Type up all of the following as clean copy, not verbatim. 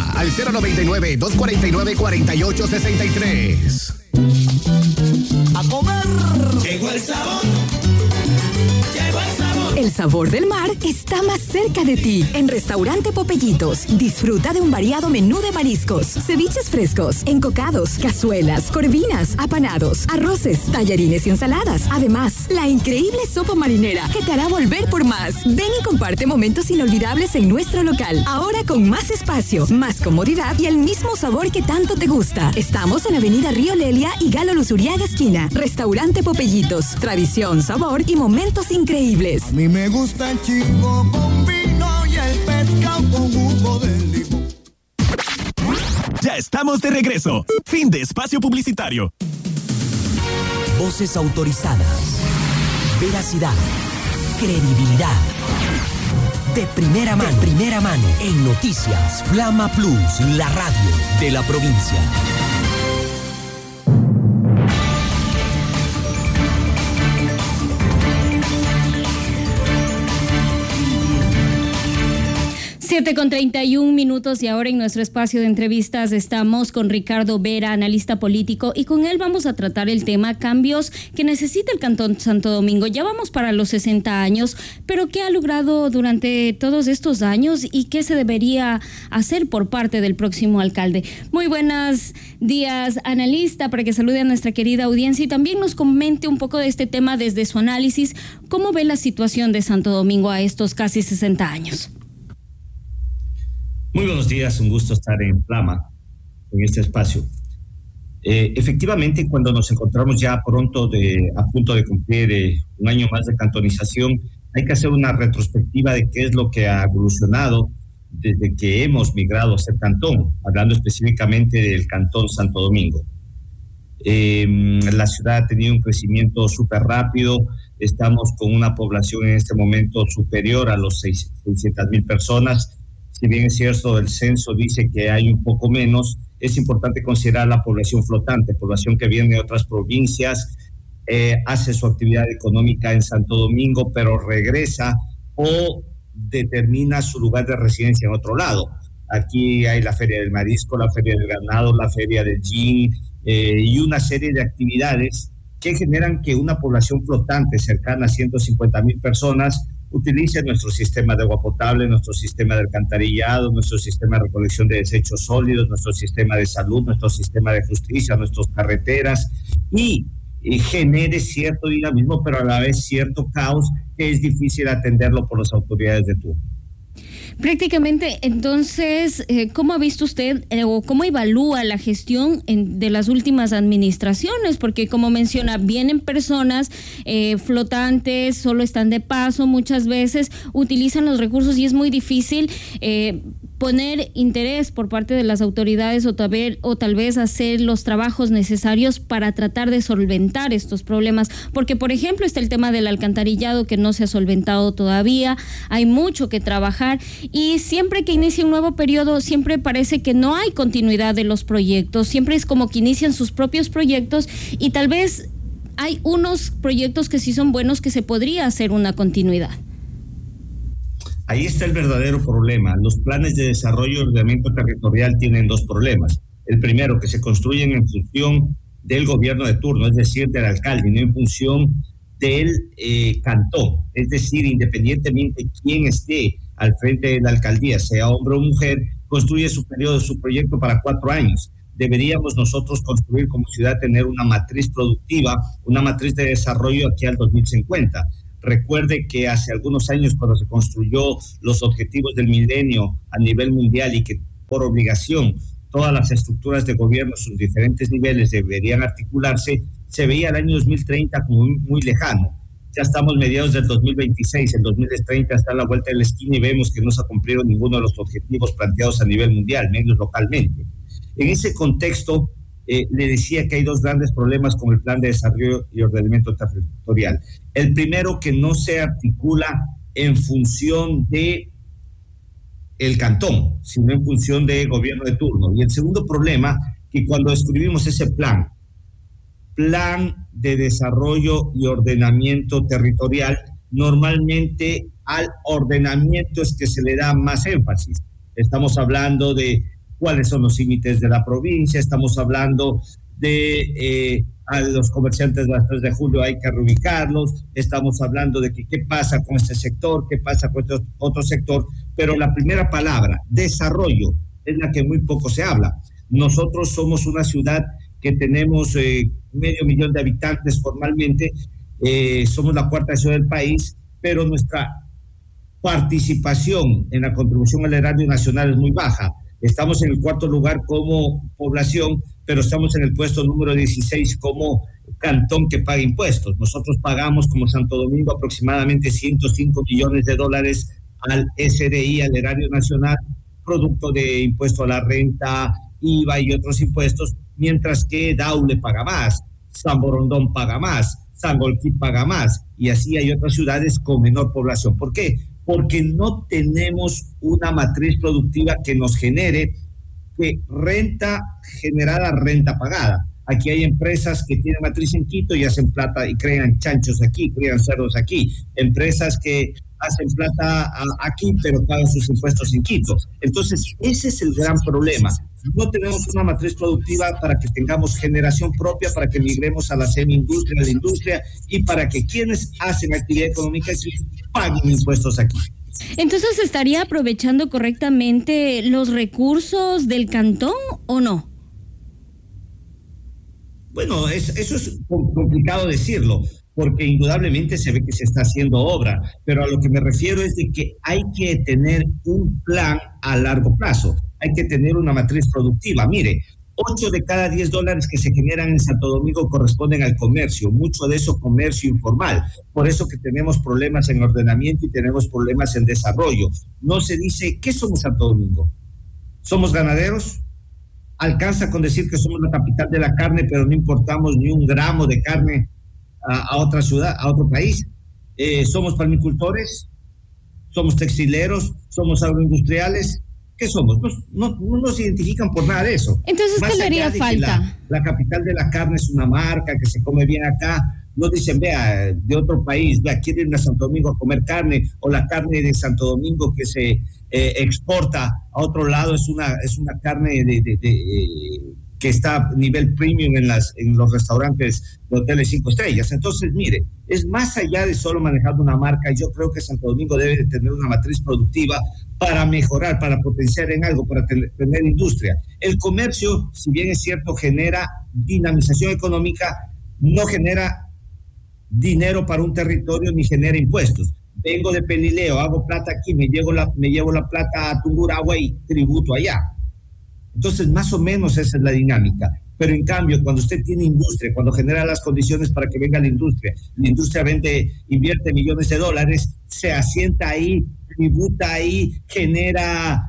Llama al 099-249-4863. ¡A comer! Llegó el sabor. Llegó el sabor. El sabor del mar está más cerca de ti. En Restaurante Popellitos, disfruta de un variado menú de mariscos, ceviches frescos, encocados, cazuelas, corvinas, apanados, arroces, tallarines y ensaladas. Además, la increíble sopa marinera que te hará volver por más. Ven y comparte momentos inolvidables en nuestro local. Ahora con más espacio, más comodidad y el mismo sabor que tanto te gusta. Estamos en Avenida Río Lelia y Galo Luzuriaga esquina. Restaurante Popellitos, tradición, sabor y momentos increíbles. A mí me gusta el chivo con vino y el pescado con jugo de limón. Ya estamos de regreso. Fin de espacio publicitario. Voces autorizadas. Veracidad. Credibilidad. De primera mano. En Noticias Flama Plus, la radio de la provincia. Con 31 minutos y ahora en nuestro espacio de entrevistas estamos con Ricardo Vera, analista político, y con él vamos a tratar el tema cambios que necesita el Cantón Santo Domingo. Ya vamos para los 60 años, pero ¿qué ha logrado durante todos estos años y qué se debería hacer por parte del próximo alcalde? Muy buenos días, analista, para que salude a nuestra querida audiencia y también nos comente un poco de este tema desde su análisis. ¿Cómo ve la situación de Santo Domingo a estos casi 60 años? Muy buenos días, un gusto estar en Flama, en este espacio. Efectivamente, cuando nos encontramos ya a punto de cumplir un año más de cantonización, hay que hacer una retrospectiva de qué es lo que ha evolucionado desde que hemos migrado a ser cantón, hablando específicamente del Cantón Santo Domingo. La ciudad ha tenido un crecimiento súper rápido, estamos con una población en este momento superior a los 600,000 personas. Si bien es cierto, el censo dice que hay un poco menos, es importante considerar la población flotante, población que viene de otras provincias, hace su actividad económica en Santo Domingo, pero regresa o determina su lugar de residencia en otro lado. Aquí hay la Feria del Marisco, la Feria del Ganado, la Feria del Gin y una serie de actividades que generan que una población flotante cercana a 150,000 personas utilice nuestro sistema de agua potable, nuestro sistema de alcantarillado, nuestro sistema de recolección de desechos sólidos, nuestro sistema de salud, nuestro sistema de justicia, nuestras carreteras y genere cierto dinamismo, pero a la vez cierto caos que es difícil atenderlo por las autoridades de turno. Prácticamente, entonces, ¿cómo ha visto usted o cómo evalúa la gestión de las últimas administraciones? Porque, como menciona, vienen personas flotantes, solo están de paso, muchas veces utilizan los recursos y es muy difícil poner interés por parte de las autoridades o tal vez hacer los trabajos necesarios para tratar de solventar estos problemas. Porque, por ejemplo, está el tema del alcantarillado que no se ha solventado todavía, hay mucho que trabajar. Y siempre que inicia un nuevo periodo, siempre parece que no hay continuidad de los proyectos, siempre es como que inician sus propios proyectos y tal vez hay unos proyectos que sí son buenos que se podría hacer una continuidad. Ahí está el verdadero problema. Los planes de desarrollo y ordenamiento territorial tienen dos problemas. El primero, que se construyen en función del gobierno de turno, es decir, del alcalde, y no en función del cantón. Es decir, independientemente de quién esté al frente de la alcaldía, sea hombre o mujer, construye su periodo, su proyecto para 4 años. Deberíamos nosotros construir como ciudad, tener una matriz productiva, una matriz de desarrollo aquí al 2050. Recuerde que hace algunos años, cuando se construyó los objetivos del milenio a nivel mundial y que por obligación todas las estructuras de gobierno, sus diferentes niveles deberían articularse, se veía el año 2030 como muy lejano. Ya estamos mediados del 2026, el 2030 está a la vuelta de la esquina y vemos que no se ha cumplido ninguno de los objetivos planteados a nivel mundial, menos localmente. En ese contexto, le decía que hay dos grandes problemas con el plan de desarrollo y ordenamiento territorial. El primero, que no se articula en función de el cantón, sino en función de gobierno de turno. Y el segundo problema, que cuando escribimos ese plan de desarrollo y ordenamiento territorial, normalmente al ordenamiento es que se le da más énfasis. Estamos hablando de cuáles son los límites de la provincia, estamos hablando de a los comerciantes de las 3 de julio hay que reubicarlos, estamos hablando de que qué pasa con este sector, qué pasa con este otro sector, pero la primera palabra, desarrollo, es la que muy poco se habla. Nosotros somos una ciudad que tenemos 500,000 de habitantes formalmente, somos la 4ª ciudad del país, pero nuestra participación en la contribución al erario nacional es muy baja. Estamos en el 4º lugar como población, pero estamos en el puesto número 16 como cantón que paga impuestos. Nosotros pagamos como Santo Domingo aproximadamente $105 millones al SRI, al erario nacional, producto de impuesto a la renta, IVA y otros impuestos, mientras que Daule paga más, San Borondón paga más, Sangolquí paga más, y así hay otras ciudades con menor población. ¿Por qué? Porque no tenemos una matriz productiva que nos genere renta generada, renta pagada. Aquí hay empresas que tienen matriz en Quito y hacen plata y crean chanchos aquí, crean cerdos aquí. Empresas que hacen plata aquí, pero pagan sus impuestos en Quito. Entonces, ese es el gran problema. No tenemos una matriz productiva para que tengamos generación propia, para que migremos a la semi-industria, a la industria, y para que quienes hacen actividad económica aquí paguen impuestos aquí. Entonces, ¿se estaría aprovechando correctamente los recursos del cantón o no? Bueno, eso es complicado decirlo, porque indudablemente se ve que se está haciendo obra, pero a lo que me refiero es de que hay que tener un plan a largo plazo, hay que tener una matriz productiva. Mire, 8 de cada 10 dólares que se generan en Santo Domingo corresponden al comercio, mucho de eso comercio informal. Por eso que tenemos problemas en ordenamiento y tenemos problemas en desarrollo. No se dice, ¿qué somos Santo Domingo? ¿Somos ganaderos? Alcanza con decir que somos la capital de la carne, pero no importamos ni un gramo de carne a otra ciudad, a otro país. ¿Somos palmicultores? ¿Somos textileros? ¿Somos agroindustriales? ¿Qué somos? No nos identifican por nada de eso. Entonces, ¿qué le haría falta? La capital de la carne es una marca que se come bien acá. No dicen, vea, de otro país, vea, quieren ir a Santo Domingo a comer carne, o la carne de Santo Domingo que se exporta a otro lado es una carne que está a nivel premium en los restaurantes de hoteles 5 estrellas. Entonces, mire, es más allá de solo manejar una marca. Yo creo que Santo Domingo debe de tener una matriz productiva para mejorar, para potenciar en algo, para tener industria. El comercio, si bien es cierto, genera dinamización económica, no genera dinero para un territorio ni genera impuestos. Vengo de Pelileo, hago plata aquí, me llevo la plata a Tungurahua y tributo allá. Entonces, más o menos esa es la dinámica. Pero en cambio, cuando usted tiene industria, cuando genera las condiciones para que venga la industria invierte millones de dólares, se asienta ahí, tributa ahí, genera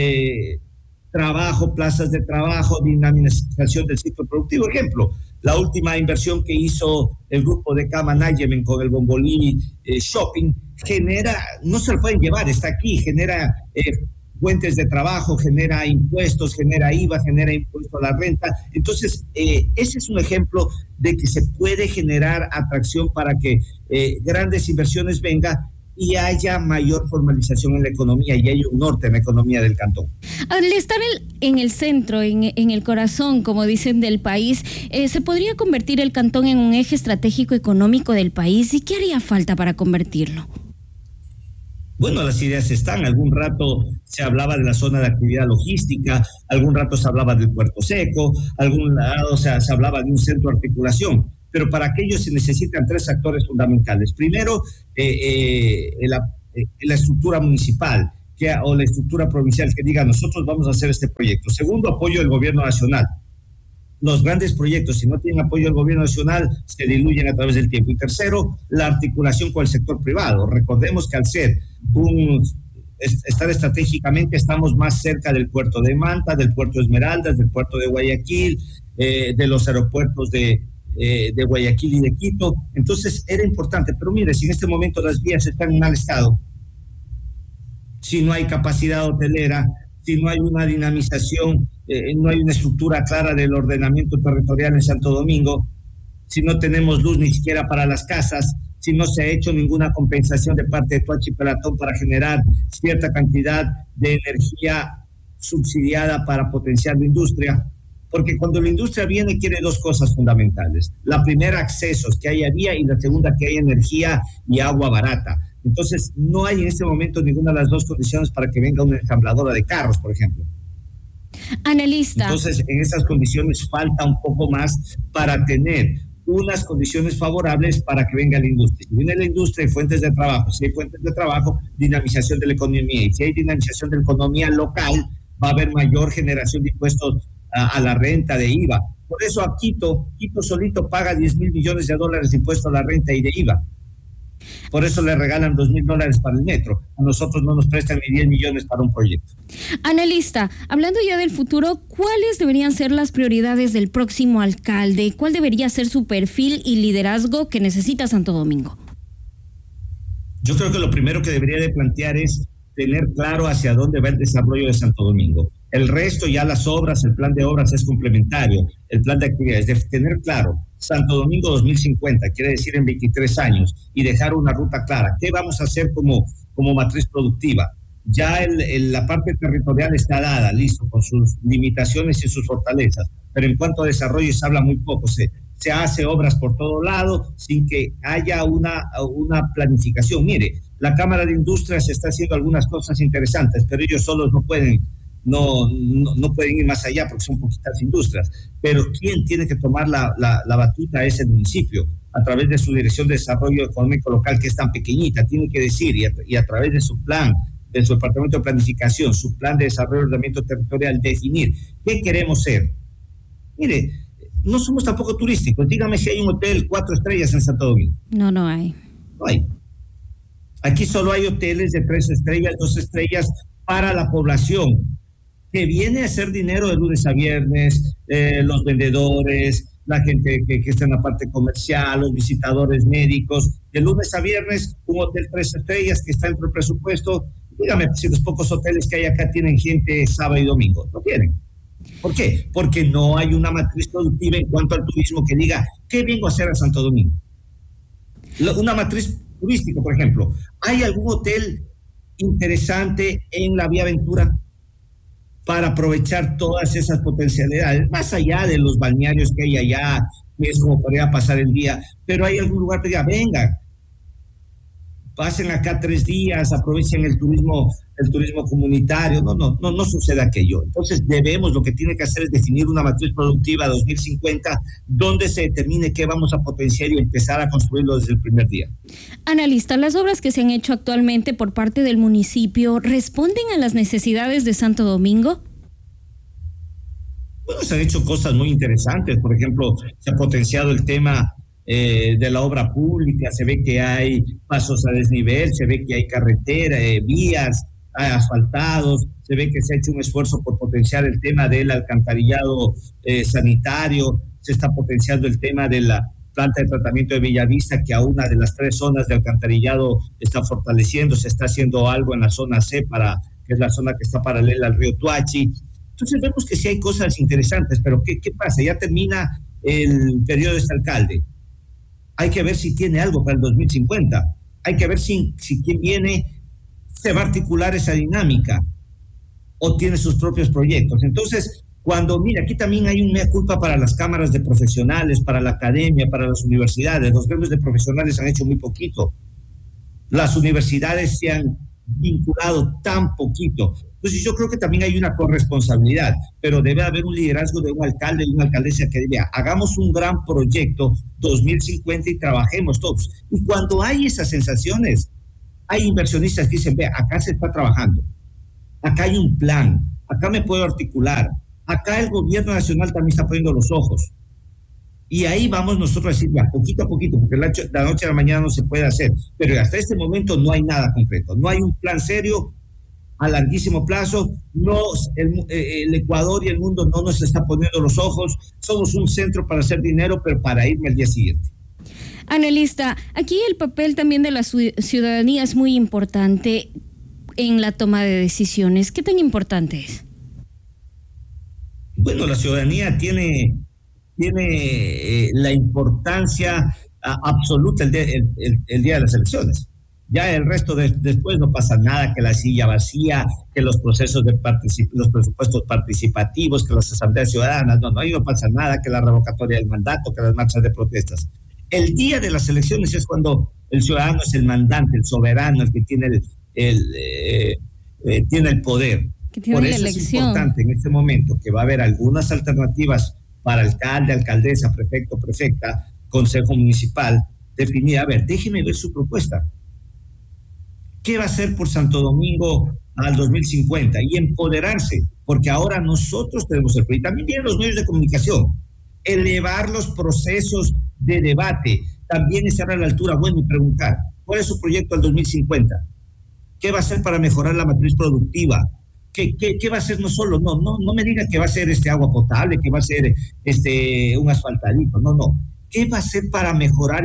trabajo, plazas de trabajo, dinamización del ciclo productivo. Ejemplo, la última inversión que hizo el grupo de Management con el Bombolí Shopping no se lo pueden llevar, está aquí, genera fuentes de trabajo, genera impuestos, genera IVA, genera impuesto a la renta. Entonces, ese es un ejemplo de que se puede generar atracción para que grandes inversiones vengan y haya mayor formalización en la economía y haya un norte en la economía del cantón. Al estar en el centro, en el corazón, como dicen, del país, ¿se podría convertir el cantón en un eje estratégico económico del país? ¿Y qué haría falta para convertirlo? Bueno, las ideas están. Algún rato se hablaba de la zona de actividad logística, algún rato se hablaba del puerto seco, algún lado se hablaba de un centro de articulación. Pero para aquello se necesitan 3 actores fundamentales. Primero, la estructura municipal o la estructura provincial que diga, nosotros vamos a hacer este proyecto. Segundo, apoyo del gobierno nacional. Los grandes proyectos, si no tienen apoyo del gobierno nacional, se diluyen a través del tiempo. Y tercero, la articulación con el sector privado. Recordemos que al ser estar estratégicamente, estamos más cerca del puerto de Manta, del puerto de Esmeraldas, del puerto de Guayaquil, de los aeropuertos de Guayaquil y de Quito. Entonces era importante, pero mire, si en este momento las vías están en mal estado, si no hay capacidad hotelera, si no hay una dinamización, no hay una estructura clara del ordenamiento territorial en Santo Domingo, si no tenemos luz ni siquiera para las casas, si no se ha hecho ninguna compensación de parte de Toachi Pelatón para generar cierta cantidad de energía subsidiada para potenciar la industria, porque cuando la industria viene quiere dos cosas fundamentales. La primera, accesos, que haya vía, y la segunda, que haya energía y agua barata. Entonces, no hay en este momento ninguna de las dos condiciones para que venga una ensambladora de carros, por ejemplo. Analista. Entonces, en esas condiciones falta un poco más para tener unas condiciones favorables para que venga la industria. Si viene la industria, hay fuentes de trabajo. Si hay fuentes de trabajo, dinamización de la economía. Y si hay dinamización de la economía local, va a haber mayor generación de impuestos a la renta, de IVA. Por eso a Quito solito paga $10,000 millones de impuestos a la renta y de IVA. Por eso le regalan $2,000 para el metro. A nosotros no nos prestan ni 10 millones para un proyecto. Analista, hablando ya del futuro, ¿cuáles deberían ser las prioridades del próximo alcalde? ¿Cuál debería ser su perfil y liderazgo que necesita Santo Domingo? Yo creo que lo primero que debería de plantear es tener claro hacia dónde va el desarrollo de Santo Domingo. El resto, ya las obras, el plan de obras es complementario, el plan de actividades. Debe tener claro Santo Domingo 2050, quiere decir en 23 años, y dejar una ruta clara. ¿Qué vamos a hacer como matriz productiva? Ya la parte territorial está dada, listo, con sus limitaciones y sus fortalezas, pero en cuanto a desarrollo se habla muy poco. Se hace obras por todo lado sin que haya una planificación. Mire, la Cámara de Industrias está haciendo algunas cosas interesantes, pero ellos solos no pueden ir más allá porque son poquitas industrias. Pero quien tiene que tomar la batuta es el municipio, a través de su Dirección de Desarrollo Económico Local, que es tan pequeñita. Tiene que decir, y a través de su plan, de su departamento de planificación, su plan de desarrollo y ordenamiento territorial, definir qué queremos ser. Mire, no somos tampoco turísticos. Dígame si hay un hotel 4 estrellas en Santo Domingo. No hay. No hay. Aquí solo hay hoteles de 3 estrellas, 2 estrellas para la población que viene a hacer dinero de lunes a viernes, los vendedores, la gente que está en la parte comercial, los visitadores médicos. De lunes a viernes, un hotel 3 estrellas que está dentro del presupuesto. Dígame si los pocos hoteles que hay acá tienen gente sábado y domingo. No tienen. ¿Por qué? Porque no hay una matriz productiva en cuanto al turismo que diga, ¿qué vengo a hacer a Santo Domingo? Una matriz turística, por ejemplo. ¿Hay algún hotel interesante en la Vía Ventura para aprovechar todas esas potencialidades, más allá de los balnearios que hay allá, que es como podría pasar el día? Pero hay algún lugar que diga, venga, pasen acá 3 días, aprovechen el turismo comunitario. No sucede aquello. Entonces lo que tiene que hacer es definir una matriz productiva 2050, donde se determine qué vamos a potenciar y empezar a construirlo desde el primer día. Analista, ¿las obras que se han hecho actualmente por parte del municipio responden a las necesidades de Santo Domingo? Bueno, se han hecho cosas muy interesantes. Por ejemplo, se ha potenciado el tema de la obra pública. Se ve que hay pasos a desnivel, se ve que hay carretera, vías, hay asfaltados, se ve que se ha hecho un esfuerzo por potenciar el tema del alcantarillado sanitario, se está potenciando el tema de la planta de tratamiento de Bellavista, que a una de las 3 zonas de alcantarillado está fortaleciendo. Se está haciendo algo en la zona C, que es la zona que está paralela al río Tuachi. Entonces vemos que sí hay cosas interesantes, pero ¿qué pasa? Ya termina el periodo de este alcalde. Hay que ver si tiene algo para el 2050. Hay que ver si quien viene se va a articular esa dinámica o tiene sus propios proyectos. Entonces, mira, aquí también hay un mea culpa para las cámaras de profesionales, para la academia, para las universidades. Los gremios de profesionales han hecho muy poquito. Las universidades se han vinculado tan poquito. Entonces yo creo que también hay una corresponsabilidad, pero debe haber un liderazgo de un alcalde y una alcaldesa que diga, hagamos un gran proyecto 2050 y trabajemos todos. Y cuando hay esas sensaciones, hay inversionistas que dicen, vea, acá se está trabajando, acá hay un plan, acá me puedo articular, acá el gobierno nacional también está poniendo los ojos. Y ahí vamos nosotros a decir, ya, poquito a poquito, porque la noche a la mañana no se puede hacer, pero hasta este momento no hay nada concreto, no hay un plan serio a larguísimo plazo. El Ecuador y el mundo no nos está poniendo los ojos. Somos un centro para hacer dinero, pero para irme al día siguiente. Analista, aquí el papel también de la ciudadanía es muy importante en la toma de decisiones. ¿Qué tan importante es? Bueno, la ciudadanía tiene la importancia absoluta el día de las elecciones. Ya el resto después no pasa nada, que la silla vacía, que los procesos los presupuestos participativos, que las asambleas ciudadanas, ahí no pasa nada, que la revocatoria del mandato, que las marchas de protestas. El día de las elecciones es cuando el ciudadano es el mandante, el soberano, el que tiene tiene el poder. Por eso es importante en este momento que va a haber algunas alternativas para alcalde, alcaldesa, prefecto, prefecta, consejo municipal, definir, a ver, déjeme ver su propuesta. ¿Qué va a hacer por Santo Domingo al 2050? Y empoderarse, porque ahora nosotros tenemos el proyecto. También vienen los medios de comunicación, elevar los procesos de debate, también estar a la altura, bueno, y preguntar, ¿cuál es su proyecto al 2050? ¿Qué va a hacer para mejorar la matriz productiva? ¿Qué va a hacer? No me diga que va a ser agua potable, que va a ser un asfaltadito, no. ¿Qué va a hacer para mejorar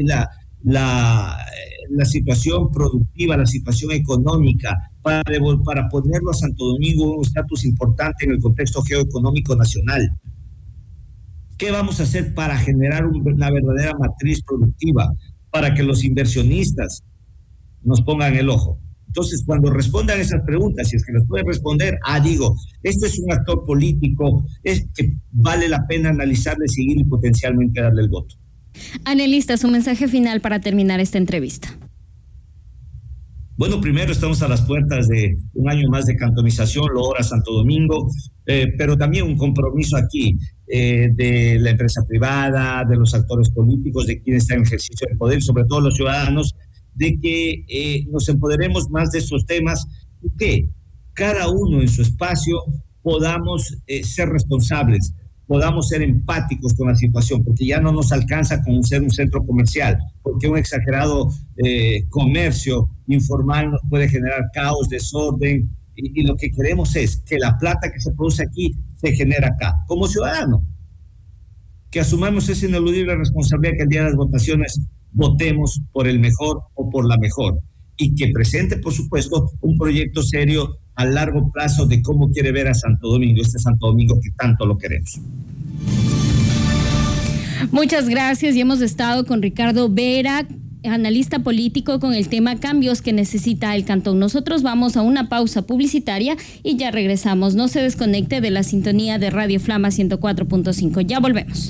la situación productiva, la situación económica, para ponerlo a Santo Domingo en un estatus importante en el contexto geoeconómico nacional? ¿Qué vamos a hacer para generar una verdadera matriz productiva, para que los inversionistas nos pongan el ojo? Entonces, cuando respondan esas preguntas, si es que las pueden responder, este es un actor político, es que vale la pena analizarle, seguir y potencialmente darle el voto. Analista, su mensaje final para terminar esta entrevista. Bueno, primero estamos a las puertas de un año más de cantonización, lo logra Santo Domingo, pero también un compromiso aquí de la empresa privada, de los actores políticos, de quienes están en ejercicio del poder, sobre todo los ciudadanos, de que nos empoderemos más de estos temas y que cada uno en su espacio podamos ser responsables, podamos ser empáticos con la situación, porque ya no nos alcanza con ser un centro comercial, porque un exagerado comercio informal nos puede generar caos, desorden, y lo que queremos es que la plata que se produce aquí se genera acá. Como ciudadano, que asumamos esa ineludible responsabilidad que el día de las votaciones votemos por el mejor o por la mejor, y que presente, por supuesto, un proyecto serio a largo plazo de cómo quiere ver a Santo Domingo, este Santo Domingo que tanto lo queremos. Muchas gracias, y hemos estado con Ricardo Vera, analista político, con el tema cambios que necesita el cantón. Nosotros vamos a una pausa publicitaria y ya regresamos. No se desconecte de la sintonía de Radio Flama 104.5. Ya volvemos.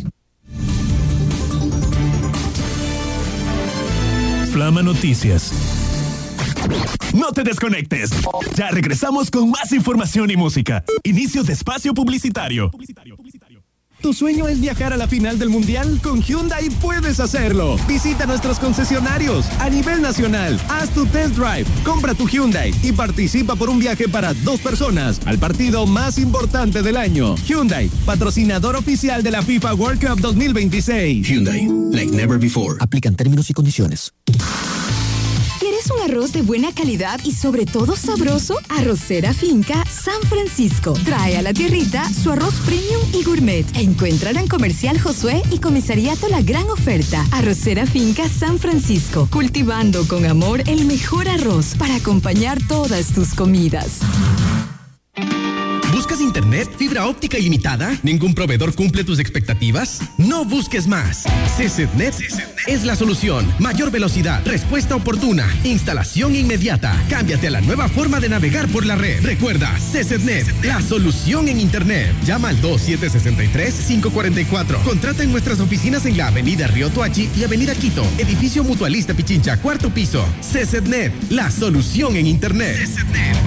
Flama Noticias. No te desconectes. Ya regresamos con más información y música. Inicio de espacio publicitario. ¿Tu sueño es viajar a la final del Mundial? Con Hyundai puedes hacerlo. Visita nuestros concesionarios a nivel nacional. Haz tu test drive, compra tu Hyundai y participa por un viaje para 2 personas al partido más importante del año. Hyundai, patrocinador oficial de la FIFA World Cup 2026. Hyundai, like never before. Aplican términos y condiciones. ¿Quieres un arroz de buena calidad y sobre todo sabroso? Arrocera Finca San Francisco trae a la tierrita su arroz premium y gourmet. Encuéntrala en Comercial Josué y Comisariato La Gran Oferta. Arrocera Finca San Francisco, cultivando con amor el mejor arroz para acompañar todas tus comidas. ¿Buscas internet, fibra óptica ilimitada? ¿Ningún proveedor cumple tus expectativas? No busques más. CCTnet es la solución. Mayor velocidad, respuesta oportuna, instalación inmediata. Cámbiate a la nueva forma de navegar por la red. Recuerda, CCTnet, la solución en internet. Llama al 2763-544. Contrata en nuestras oficinas en la Avenida Río Toachi y Avenida Quito. Edificio Mutualista Pichincha, 4º piso. CCTnet, la solución en internet. CCTnet.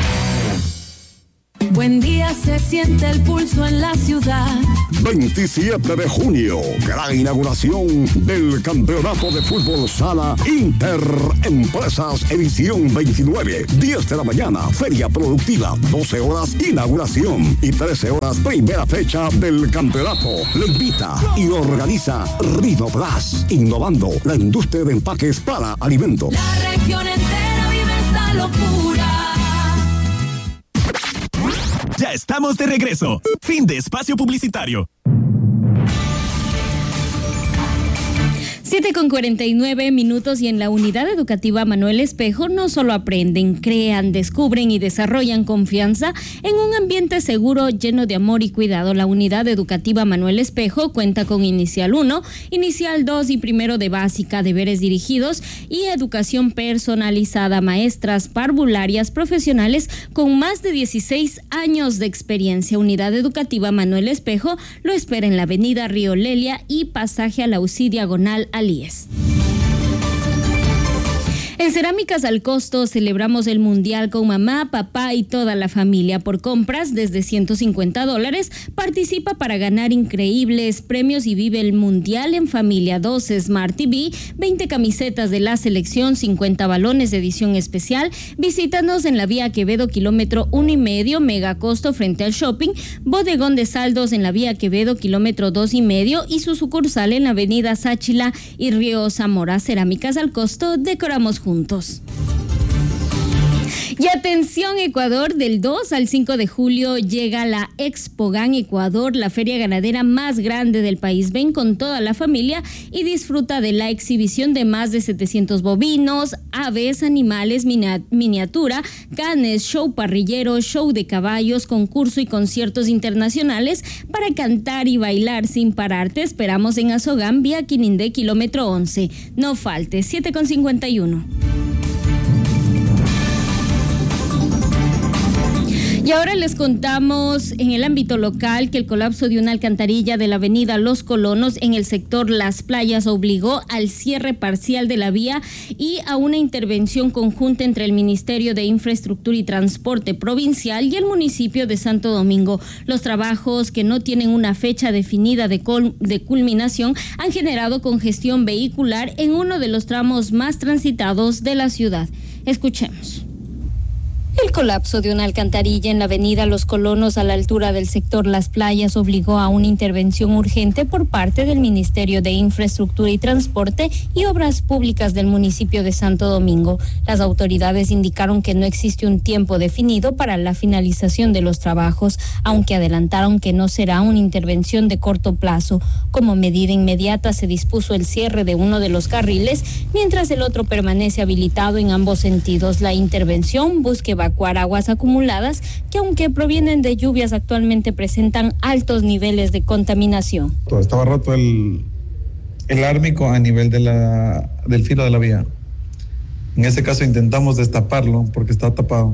Buen día, se siente el pulso en la ciudad. 27 de junio, gran inauguración del Campeonato de Fútbol Sala Interempresas edición 29. 10 de la mañana, feria productiva. 12 horas, inauguración. Y 13 horas, primera fecha del campeonato. Lo invita y organiza Rinobras, innovando la industria de empaques para alimentos. La región entera vive esta locura. Ya estamos de regreso. Fin de espacio publicitario. 7:49 y en la unidad educativa Manuel Espejo no solo aprenden, crean, descubren y desarrollan confianza en un ambiente seguro lleno de amor y cuidado. La unidad educativa Manuel Espejo cuenta con Inicial 1, Inicial 2 y Primero de Básica, deberes dirigidos y educación personalizada, maestras parvularias profesionales con más de 16 años de experiencia. Unidad educativa Manuel Espejo lo espera en la avenida Río Lelia y pasaje a la UCI diagonal Alíes. En Cerámicas al Costo celebramos el Mundial con mamá, papá y toda la familia. Por compras desde $150, participa para ganar increíbles premios y vive el Mundial en familia. 2 Smart TV, 20 camisetas de la selección, 50 balones de edición especial. Visítanos en la vía Quevedo, kilómetro 1,5, Mega Costo frente al shopping. Bodegón de saldos en la vía Quevedo, kilómetro 2,5 y su sucursal en la avenida Sáchila y Río Zamora. Cerámicas al Costo, decoramos juntos. Y atención Ecuador, del 2 al 5 de julio llega la Expogan Ecuador, la feria ganadera más grande del país. Ven con toda la familia y disfruta de la exhibición de más de 700 bovinos, aves, animales, miniatura, canes, show parrillero, show de caballos, concurso y conciertos internacionales para cantar y bailar sin parar. Te esperamos en Azogán, vía Quinindé, kilómetro 11. No faltes, 7:51. Y ahora les contamos en el ámbito local que el colapso de una alcantarilla de la avenida Los Colonos en el sector Las Playas obligó al cierre parcial de la vía y a una intervención conjunta entre el Ministerio de Infraestructura y Transporte Provincial y el municipio de Santo Domingo. Los trabajos, que no tienen una fecha definida de culminación, han generado congestión vehicular en uno de los tramos más transitados de la ciudad. Escuchemos. El colapso de una alcantarilla en la avenida Los Colonos a la altura del sector Las Playas obligó a una intervención urgente por parte del Ministerio de Infraestructura y Transporte y Obras Públicas del municipio de Santo Domingo. Las autoridades indicaron que no existe un tiempo definido para la finalización de los trabajos, aunque adelantaron que no será una intervención de corto plazo. Como medida inmediata se dispuso el cierre de uno de los carriles, mientras el otro permanece habilitado en ambos sentidos. La intervención busca evacuar aguas acumuladas que, aunque provienen de lluvias, actualmente presentan altos niveles de contaminación. Estaba roto el ármico a nivel del filo de la vía. En ese caso intentamos destaparlo porque está tapado.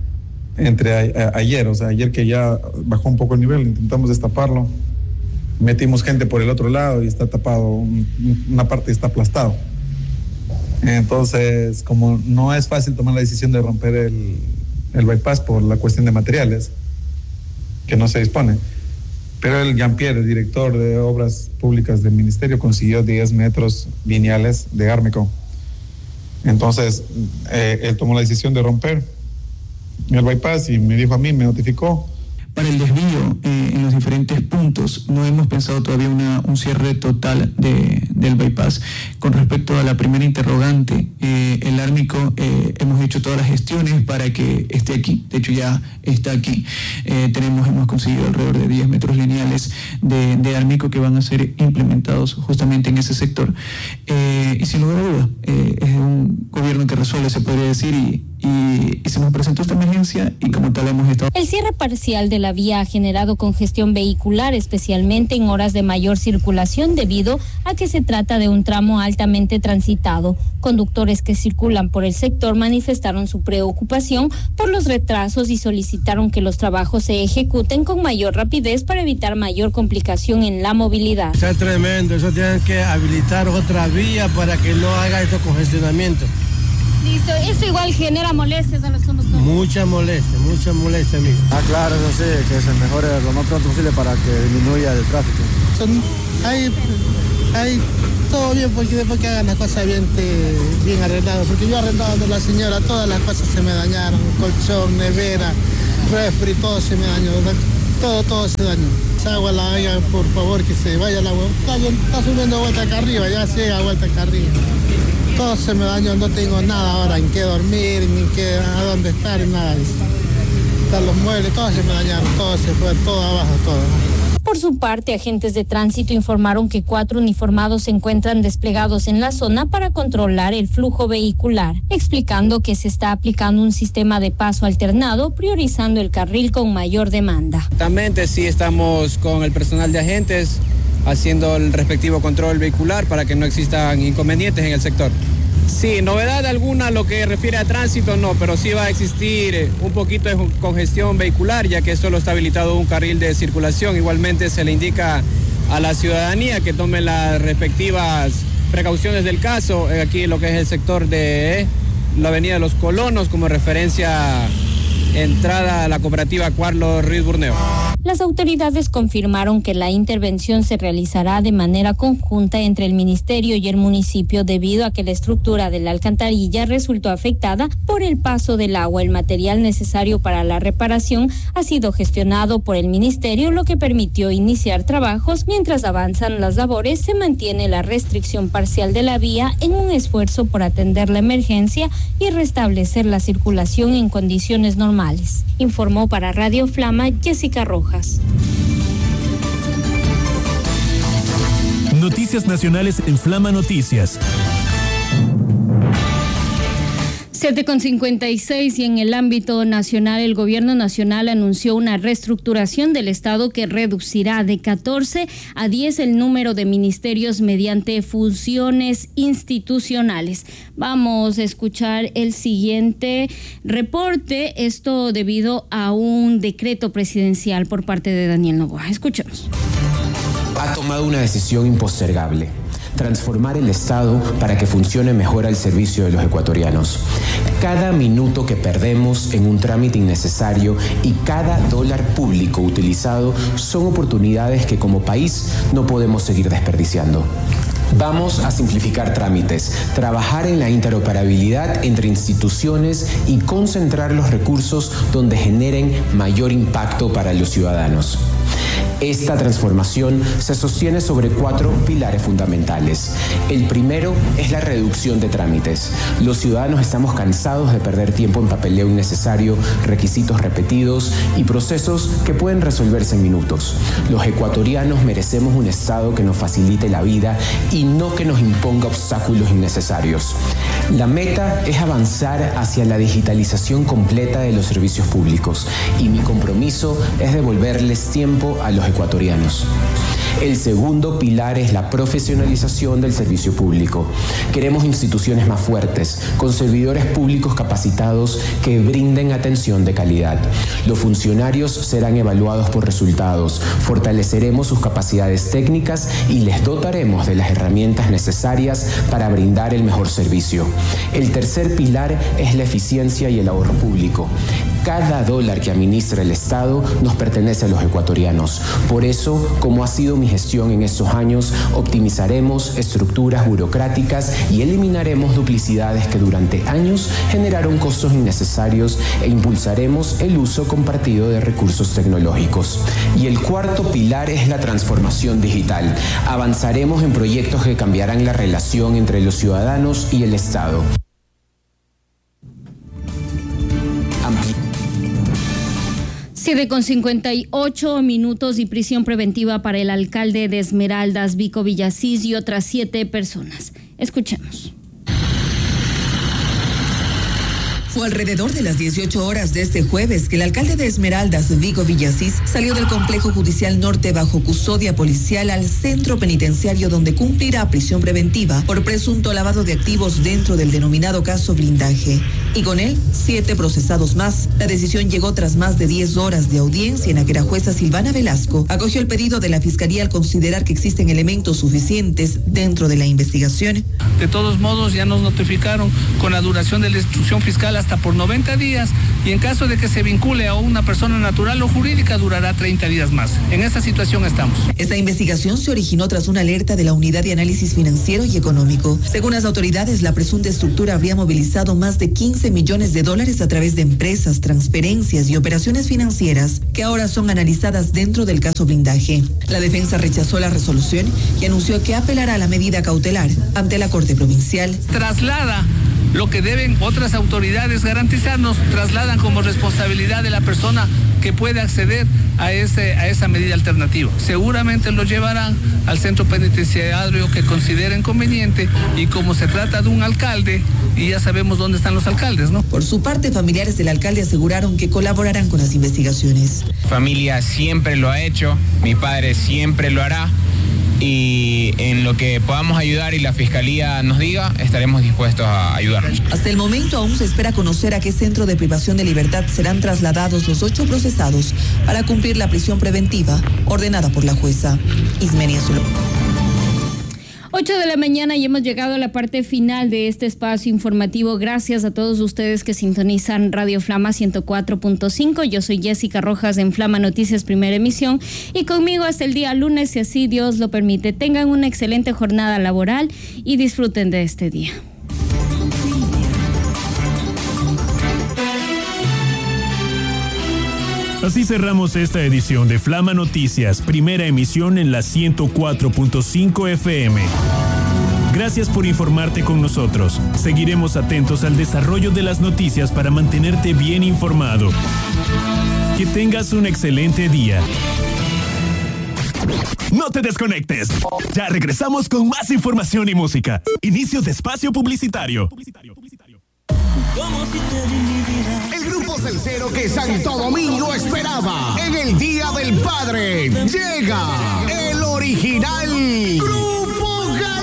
Ayer que ya bajó un poco el nivel, intentamos destaparlo. Metimos gente por el otro lado y está tapado, una parte está aplastado. Entonces, como no es fácil tomar la decisión de romper el bypass por la cuestión de materiales, que no se dispone, pero el Jean-Pierre, el director de Obras Públicas del Ministerio, consiguió 10 metros lineales de ármico. Entonces, él tomó la decisión de romper el bypass y me dijo a mí, me notificó. Para el desvío en los diferentes puntos, no hemos pensado todavía un cierre total del bypass. Con respecto a la primera interrogante, el ármico, hemos hecho todas las gestiones para que esté aquí. De hecho, ya está aquí. Hemos conseguido alrededor de 10 metros lineales de ármico que van a ser implementados justamente en ese sector. Y sin lugar a duda, es un gobierno que resuelve, se podría decir, y se nos presentó esta emergencia y como tal hemos estado. El cierre parcial de la vía ha generado congestión vehicular, especialmente en horas de mayor circulación, debido a que se trata de un tramo altamente transitado. Conductores que circulan por el sector manifestaron su preocupación por los retrasos y solicitaron que los trabajos se ejecuten con mayor rapidez para evitar mayor complicación en la movilidad. Está tremendo, eso tienen que habilitar otra vía para que no haga estos congestionamientos. Listo, eso igual genera molestias a los conductores. Mucha molestia, amigo. Claro, eso sí, que se mejore lo más pronto posible para que disminuya el tráfico. Hay todo bien porque después que hagan las cosas bien arregladas, porque yo arreglado de la señora, todas las cosas se me dañaron, colchón, nevera, refri, todo se me dañó, todo se dañó. Esa agua la haga, por favor, que se vaya el agua. Está subiendo vuelta acá arriba, ya llega vuelta acá arriba. Todo se me dañó, no tengo nada ahora en qué dormir, ni a dónde estar, nada. Están los muebles, todos se me dañaron, todo se fue, todo abajo, todo. Por su parte, agentes de tránsito informaron que 4 uniformados se encuentran desplegados en la zona para controlar el flujo vehicular, explicando que se está aplicando un sistema de paso alternado, priorizando el carril con mayor demanda. Exactamente, sí, estamos con el personal de agentes haciendo el respectivo control vehicular para que no existan inconvenientes en el sector. Sí, novedad alguna lo que refiere a tránsito no, pero sí va a existir un poquito de congestión vehicular, ya que solo está habilitado un carril de circulación. Igualmente se le indica a la ciudadanía que tome las respectivas precauciones del caso, aquí lo que es el sector de la avenida de los Colonos, como referencia entrada a la cooperativa Carlos Ruiz Burneo. Las autoridades confirmaron que la intervención se realizará de manera conjunta entre el ministerio y el municipio debido a que la estructura de la alcantarilla resultó afectada por el paso del agua. El material necesario para la reparación ha sido gestionado por el ministerio, lo que permitió iniciar trabajos. Mientras avanzan las labores, se mantiene la restricción parcial de la vía en un esfuerzo por atender la emergencia y restablecer la circulación en condiciones normales. Informó para Radio Flama Jessica Rojas. Noticias nacionales en Flama Noticias. 7:56 y en el ámbito nacional, el gobierno nacional anunció una reestructuración del Estado que reducirá de 14 a 10 el número de ministerios mediante fusiones institucionales. Vamos a escuchar el siguiente reporte, esto debido a un decreto presidencial por parte de Daniel Noboa. Escuchemos. Ha tomado una decisión impostergable: transformar el Estado para que funcione mejor al servicio de los ecuatorianos. Cada minuto que perdemos en un trámite innecesario y cada dólar público utilizado son oportunidades que como país no podemos seguir desperdiciando. Vamos a simplificar trámites, trabajar en la interoperabilidad entre instituciones y concentrar los recursos donde generen mayor impacto para los ciudadanos. Esta transformación se sostiene sobre 4 pilares fundamentales. El primero es la reducción de trámites. Los ciudadanos estamos cansados de perder tiempo en papeleo innecesario, requisitos repetidos y procesos que pueden resolverse en minutos. Los ecuatorianos merecemos un Estado que nos facilite la vida y no que nos imponga obstáculos innecesarios. La meta es avanzar hacia la digitalización completa de los servicios públicos y mi compromiso es devolverles tiempo a los ecuatorianos. El segundo pilar es la profesionalización del servicio público. Queremos instituciones más fuertes, con servidores públicos capacitados que brinden atención de calidad. Los funcionarios serán evaluados por resultados, fortaleceremos sus capacidades técnicas y les dotaremos de las herramientas necesarias para brindar el mejor servicio. El tercer pilar es la eficiencia y el ahorro público. Cada dólar que administra el Estado nos pertenece a los ecuatorianos. Por eso, como ha sido mi gestión en estos años, optimizaremos estructuras burocráticas y eliminaremos duplicidades que durante años generaron costos innecesarios e impulsaremos el uso compartido de recursos tecnológicos. Y el cuarto pilar es la transformación digital. Avanzaremos en proyectos que cambiarán la relación entre los ciudadanos y el Estado. 7:58 minutos y prisión preventiva para el alcalde de Esmeraldas, Vico Villasís, y otras 7 personas. Escuchemos. Fue alrededor de las 18 horas de este jueves que el alcalde de Esmeraldas, Vico Villasís, salió del complejo judicial norte bajo custodia policial al centro penitenciario donde cumplirá prisión preventiva por presunto lavado de activos dentro del denominado caso Blindaje. Y con él, 7 procesados más. La decisión llegó tras más de 10 horas de audiencia en la que la jueza Silvana Velasco acogió el pedido de la Fiscalía al considerar que existen elementos suficientes dentro de la investigación. De todos modos, ya nos notificaron con la duración de la instrucción fiscal hasta por 90 días y en caso de que se vincule a una persona natural o jurídica durará 30 días más. En esta situación estamos. Esta investigación se originó tras una alerta de la Unidad de Análisis Financiero y Económico. Según las autoridades, la presunta estructura habría movilizado más de 15 millones de dólares a través de empresas, transferencias y operaciones financieras que ahora son analizadas dentro del caso Blindaje. La defensa rechazó la resolución y anunció que apelará a la medida cautelar ante la Corte Provincial. Traslada lo que deben otras autoridades garantizarnos, trasladan como responsabilidad de la persona que puede acceder a esa medida alternativa. Seguramente lo llevarán al centro penitenciario que consideren conveniente, y como se trata de un alcalde, y ya sabemos dónde están los alcaldes, ¿no? Por su parte, familiares del alcalde aseguraron que colaborarán con las investigaciones. Familia siempre lo ha hecho, mi padre siempre lo hará, y en lo que podamos ayudar y la fiscalía nos diga, estaremos dispuestos a ayudar. Hasta el momento aún se espera conocer a qué centro de privación de libertad serán trasladados los 8 procesados para cumplir la prisión preventiva ordenada por la jueza. Ismenia Zulú. 8 de la mañana y hemos llegado a la parte final de este espacio informativo. Gracias a todos ustedes que sintonizan Radio Flama 104.5. Yo soy Jessica Rojas en Flama Noticias Primera Emisión, y conmigo hasta el día lunes, si así Dios lo permite. Tengan una excelente jornada laboral y disfruten de este día. Así cerramos esta edición de Flama Noticias, primera emisión en la 104.5 FM. Gracias por informarte con nosotros. Seguiremos atentos al desarrollo de las noticias para mantenerte bien informado. Que tengas un excelente día. No te desconectes. Ya regresamos con más información y música. Inicio de espacio publicitario. El grupo celcero que Santo Domingo esperaba en el Día del Padre llega el original